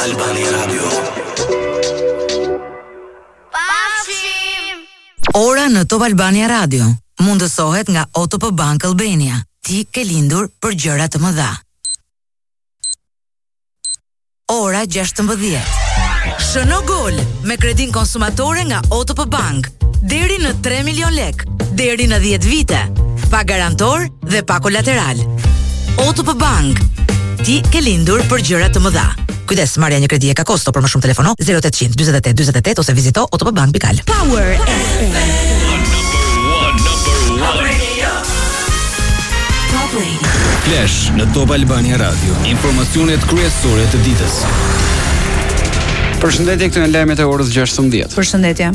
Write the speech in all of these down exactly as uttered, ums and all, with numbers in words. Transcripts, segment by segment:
Albania Radio. Ora në Top Albania Radio mundësohet nga O T P Bank Albania. Ti ke lindur për gjëra të mëdha. Ora gjashtëmbëdhjetë. Shëno gol me kredin konsumatore nga O T P Bank. Deri në tre milion lek, deri në dhjetë vite. Pa garantor dhe pa kolateral. O T P Bank. Ti ke lindur për gjëra të mëdha. Kujdes, marrja një kredi e ka kosto, për më shumë telefono zero ottanta dyzet e tetë dyzet e tetë ose vizito otpbank pikal. Power F M. Top Radio. Flash në Top Albania Radio. Informacionet kryesore të ditës. Përshëndetje, këtu në lajmet e orës gjashtëmbëdhjetë. Përshëndetje.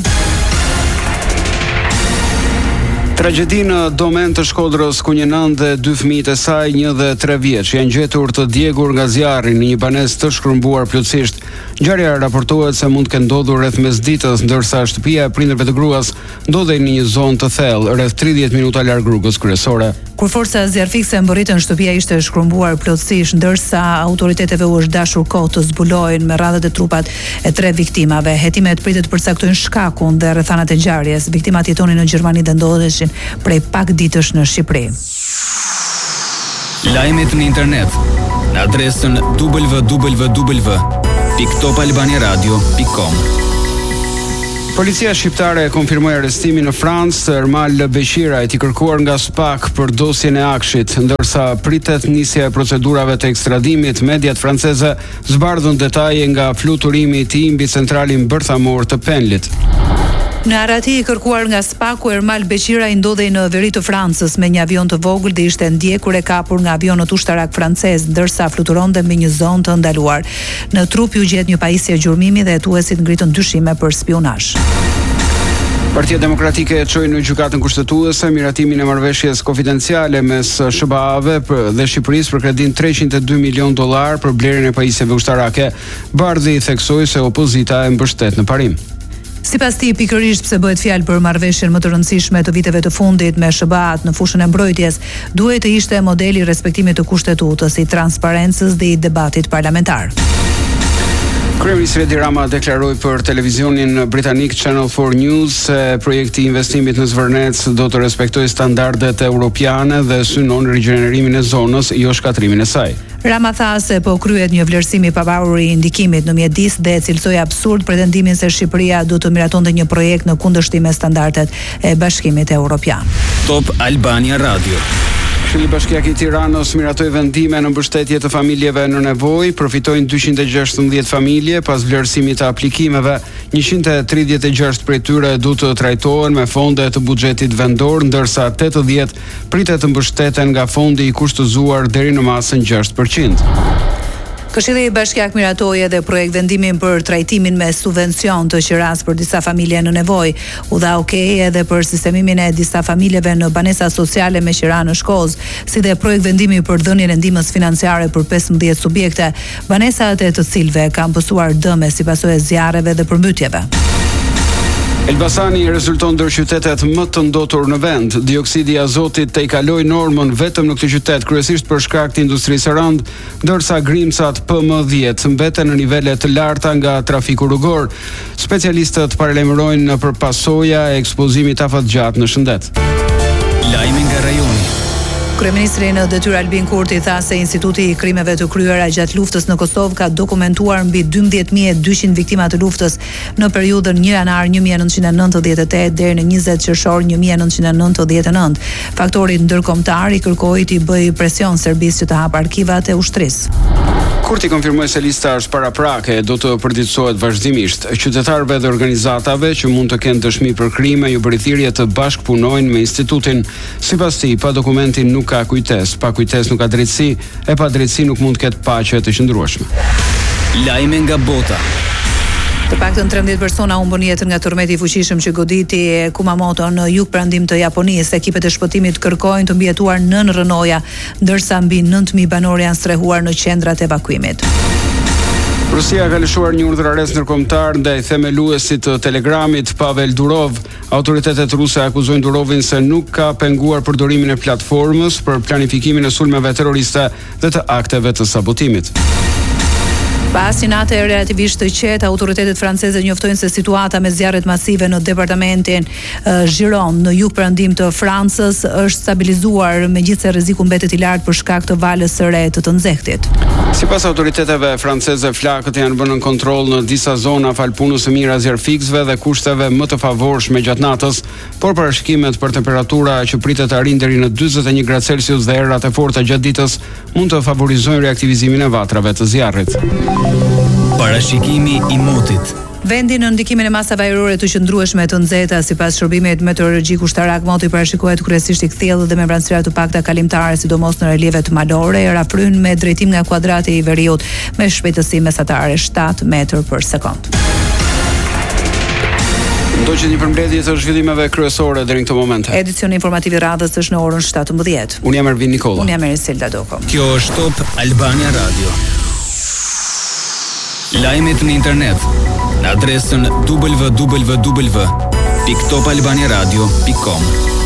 Tragjedi në domen të Shkodrës ku një nënë dhe dy fëmijët e saj, një dhe tre vjeç, janë gjetur të djegur nga zjarri në një banesë të shkrumbuar plotësisht. Ngjarja raportohet se mund të ketë ndodhur rreth mesditës, ndërsa shtëpia e prindërve të gruas ndodhej në një zonë të thellë, rreth tridhjetë minuta larg rrugës kryesore. Kur forca zjarfikse mbërritën, shtëpia ishte shkrumbuar plotësisht, ndërsa autoriteteve u është dashur kohë të zbulojnë me radhët e trupat e tre viktimave. Hetimet pritet të përcaktojnë shkakun dhe rrethanat e ngjarjes. Viktimat jetonin në Gjermani dhe ndodheshin prej pak ditësh në Shqipëri. Lajmet në internet në adresën w w w pikë top albania radio pikë com. Policia shqiptare konfirmoi arrestimin në Francë të Ermal Beqira, i kërkuar nga SPAK për dosjen e Akshit, ndërsa pritet nisja e procedurave të ekstradimit. Mediat franceze zbardhën detaje nga fluturimi i tij mbi centralin bërthamor të Penlit. Në Arati, i kërkuar nga SPAK-u, Ermal Beqira i ndodhej në veri të Francës me një avion të vogël dhe ishte ndjekur e kapur nga avionët ushtarak francez, ndërsa fluturonte mbi një zonë të ndaluar. Në trup ju gjet një pajisje gjurmimi dhe hetuesit ngritën dyshime për spionazh. Partia Demokratike e çoi në gjykatën kushtetuese miratimin e marrëveshjes konfidenciale mes S B A-ve dhe Shqipërisë për kredin treqind e dy milion dollar për blerjen e pajisjeve ushtarake. Bardhi theksoi se opozita e mbështet në parim. Sipas tij, pikërisht pse bëhet fjalë për marrëveshjen më të rëndësishme të viteve të fundit me S B A-t në fushën e mbrojtjes, duhet të ishte modeli i respektimit të kushtetutës, i transparencës dhe i debatit parlamentar. Kryeministri Edi Rama deklaroi për televizionin britanik Channel four News se projekti i investimit në Zvërnec do të respektojë standardet europiane dhe synon rigjenerimin e zonës, jo shkatrimin e saj. Rama tha se po kryhet një vlerësim i pavarur i ndikimit në mjedis dhe cilësoi absurd pretendimin se Shqipëria do të miratonte një projekt në kundërshtim me standardet e Bashkimit Evropian. Top Albania Radio. Këshilli Bashkiak i Tiranës miratoi vendime në mbështetje të familjeve në nevojë, përfitojnë dyqind e gjashtëmbëdhjetë familje pas vlerësimit të aplikimeve. njëqind e tridhjetë e gjashtë prej tyre do të trajtohen me fonde të buxhetit vendor, ndërsa tetëdhjetë pritet të mbështeten nga fondi i kushtëzuar deri në masën gjashtë përqind. Këshilli Bashkiak miratoi edhe projekt vendimin për trajtimin me subvencion të qiras për disa familje në nevojë. U dha okay edhe për sistemimin e disa familjeve në banesa sociale me qira në Shkozë, si dhe projekt vendimi për dhënien e ndihmës financiare për pesëmbëdhjetë subjekte, banesat e të cilëve kanë pësuar dëme si pasojë e zjarreve dhe përmbytjeve. Elbasani rezulton ndër qytetet më të ndotur në vend. Dioksidi i azotit të i kaloi normën vetëm në këtë qytet, kryesisht për shkak të industrisë së rënd, ndërsa grimcat P M dhjetë mbeten në nivele të larta nga trafiku rrugor. Specialistët paralajmërojnë për pasoja e ekspozimit afatgjat në shëndet. Lajme nga rajoni. Kryeministri në detyrë Albin Kurti tha se Instituti i Krimeve të kryera gjatë luftës në Kosovë ka dokumentuar mbi dymbëdhjetë mijë e dyqind viktima të luftës në periudhën një janar një mijë e nëntëqind e nëntëdhjetë e tetë deri në njëzet qershor një mijë e nëntëqind e nëntëdhjetë e nëntë. Faktorit ndërkombëtar i kërkoi të bëjë presion Serbisë që të hapë arkivat e ushtrisë. Kurti konfirmoi se lista është paraprake, do të përditësohet vazhdimisht. Qytetarëve dhe organizatave që mund të kenë dëshmi për krime ju bëri thirrje të bashkëpunojnë me institutin. Sipas tij, pa dokumentin nuk ka kujtes, pa kujtes nuk ka drejtësi, e pa drejtësi nuk mund të ketë paqe të qëndrueshme. Lajme nga bota. Të paktën trembëdhjetë persona humbën jetën nga tërmeti i fuqishëm që goditi Kumamoto në jug-perëndim të Japonisë. Ekipet e shpëtimit kërkojnë të mbijetuar nën rrënoja, ndërsa mbi nëntë mijë banorë janë strehuar në qendrat e evakuimit. Rusia ka lëshuar një urdhër arrest ndërkombëtar ndaj themeluesit të Telegramit Pavel Durov. Autoritetet ruse akuzojnë Durovin se nuk ka penguar përdorimin e platformës për planifikimin e sulmeve terroriste dhe të akteve të sabotimit. Pas një nate relativisht të qetë, autoritetet franceze njoftojnë se situata me zjarret masive në departamentin uh, Giron në jug-perëndim të Francës është stabilizuar, megjithëse rreziku mbetet i lartë për shkak të valës së re të të nxehtit. Sipas autoriteteve franceze, flakët janë vënë në kontroll në disa zona fal punës së mirë azjarfiksve dhe kushteve më të favorshme gjatë natës, por parashikimet për temperatura që pritet të arrijnë deri në dyzet e një gradë Celsius dhe errat e forta gjatë ditës mund të favorizojnë reaktivizimin e vatrave të zjarrit. Parashikimi i motit. Vendi në ndikimin e masave ajrore të qëndrueshme të nxehta, sipas shërbimit meteorologjik ushtarak, moti parashikohet kryesisht i kthjellë dhe me vranësira të pakta kalimtare, sidomos në relievet malore. Era fryn me drejtim nga kuadrati i veriut me shpejtësi mesatare shtat metër për sekond. Ndoqet një përmbledhje të zhvillimeve kryesore deri në këtë moment. Edicioni informativ i radhës është në orën shtatëmbëdhjetë. Unë jam Ervin Nikola. Unë jam Eriselda Doko. Kjo është Top Albania Radio. Lajmet në internet në adresën w w w pikë top albania radio pikë com.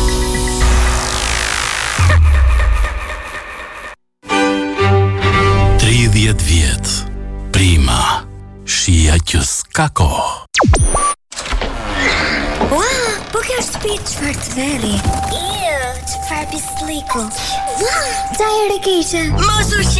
tridhjetë vjet. Prima. Shija që s'ka kohë. Ua, po kjo është shtëpi çfarë të veri. Iu, çfarë pisliku. Ua, ca herë keqe. Mos u